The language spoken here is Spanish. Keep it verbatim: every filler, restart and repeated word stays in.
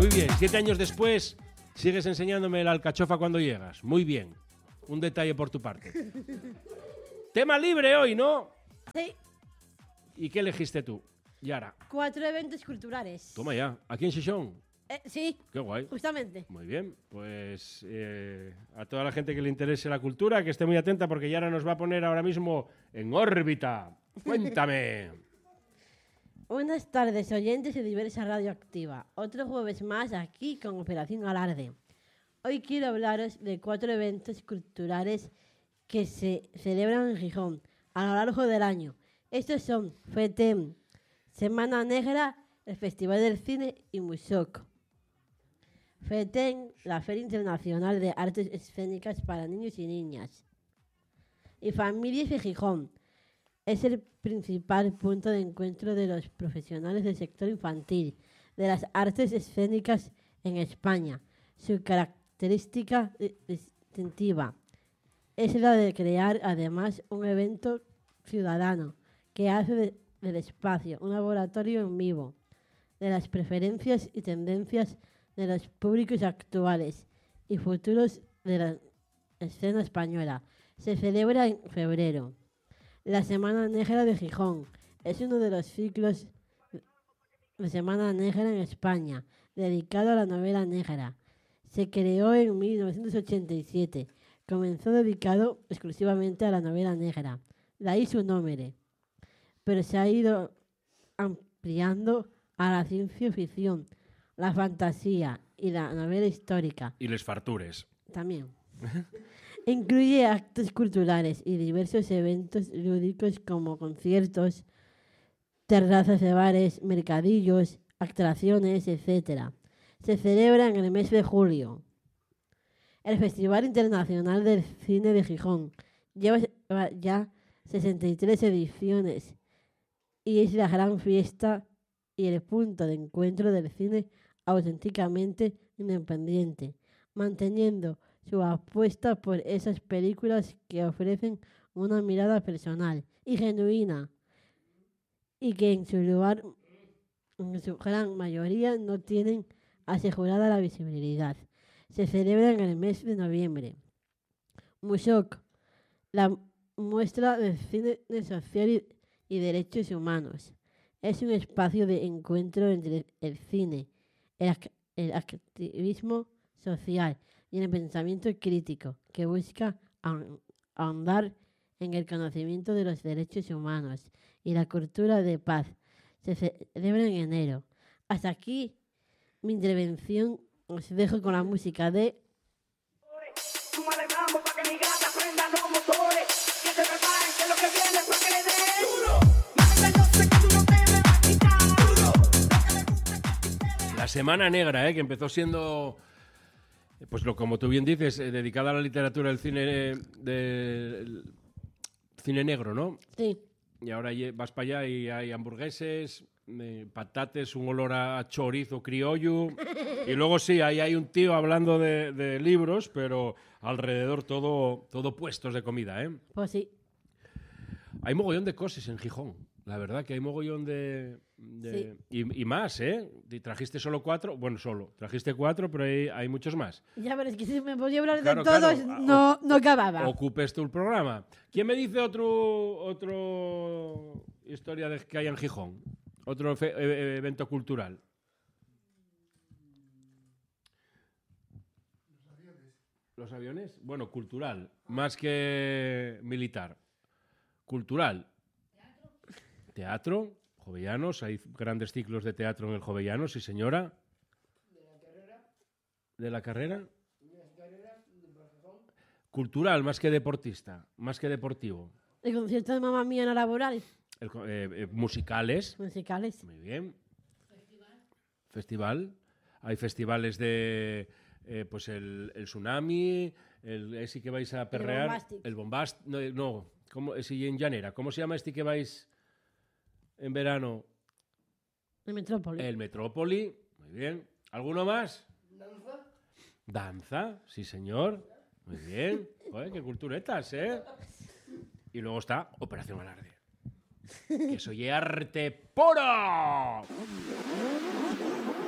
Muy bien, siete años después sigues enseñándome la alcachofa cuando llegas. Muy bien, un detalle por tu parte. Tema libre hoy, ¿no? Sí. ¿Y qué elegiste tú, Yara? Cuatro eventos culturales. Toma ya, aquí en Xixón. Eh, sí. Qué guay. Justamente. Muy bien, pues eh, a toda la gente que le interese la cultura, que esté muy atenta porque Yara nos va a poner ahora mismo en órbita. Cuéntame. Buenas tardes, oyentes de Diversa Radioactiva. Otro jueves más aquí con Operación Alarde. Hoy quiero hablaros de cuatro eventos culturales que se celebran en Gijón a lo largo del año. Estos son FETEM, Semana Negra, el Festival del Cine y Musoc. FETEM, la Feria Internacional de Artes Escénicas para Niños y Niñas. Y Familias de Gijón. Es el principal punto de encuentro de los profesionales del sector infantil de las artes escénicas en España. Su característica distintiva es la de crear además un evento ciudadano que hace de, del espacio un laboratorio en vivo de las preferencias y tendencias de los públicos actuales y futuros de la escena española. Se celebra en febrero. La Semana Negra de Gijón es uno de los ciclos de Semana Negra en España, dedicado a la novela negra. Se creó en mil novecientos ochenta y siete. Comenzó dedicado exclusivamente a la novela negra. De ahí su nombre. Pero se ha ido ampliando a la ciencia ficción, la fantasía y la novela histórica. Y les fartures. También. Incluye actos culturales y diversos eventos lúdicos como conciertos, terrazas de bares, mercadillos, atracciones, etcétera. Se celebra en el mes de julio. El Festival Internacional del Cine de Gijón lleva ya sesenta y tres ediciones y es la gran fiesta y el punto de encuentro del cine auténticamente independiente, manteniendo su apuesta por esas películas que ofrecen una mirada personal y genuina y que en su lugar, en su gran mayoría, no tienen asegurada la visibilidad. Se celebra en el mes de noviembre. Musoc, la muestra de cine social y, y derechos humanos. Es un espacio de encuentro entre el cine, el, el activismo social y el pensamiento crítico que busca ahondar en el conocimiento de los derechos humanos y la cultura de paz. Se celebra en enero. Hasta aquí mi intervención. Os dejo con la música de... La Semana Negra, ¿eh? Que empezó siendo... Pues lo, como tú bien dices, eh, dedicada a la literatura del cine, eh, del cine negro, ¿no? Sí. Y ahora vas para allá y hay hamburgueses, eh, patates, un olor a chorizo criollo. Y luego sí, ahí hay un tío hablando de, de libros, pero alrededor todo, todo puestos de comida, ¿eh? Pues sí. Hay mogollón de cosas en Gijón. La verdad que hay mogollón de... de sí. y, y más, ¿eh? Y trajiste solo cuatro, bueno, solo. Trajiste cuatro, pero hay, hay muchos más. Ya, pero es que si me podía hablar claro, de todos, claro. no, no acababa. Ocupes tú el programa. ¿Quién me dice otro otro historia de que hay en Gijón? Otro fe, eh, evento cultural. Los aviones. ¿Los aviones? Bueno, cultural. Más que militar. Cultural. Teatro, Jovellanos, hay grandes ciclos de teatro en el Jovellanos, sí señora. De la carrera. ¿De la carrera? De las carreras de Barcelona. Cultural, más que deportista, más que deportivo. El concierto de Mamma Mía no laboral. El, eh, eh, musicales. Musicales. Muy bien. Festival. Festival. Hay festivales de, eh, pues el, el Tsunami, el ese que vais a perrear. El Bombastic. El Bombast, no, no, ¿cómo, ese en Llanera. ¿Cómo se llama este que vais en verano? El Metrópoli. El Metrópoli, muy bien. ¿Alguno más? Danza. Danza, sí señor. Muy bien. Joder, qué culturetas, ¿eh? Y luego está Operación Alarde. Que soy arte puro.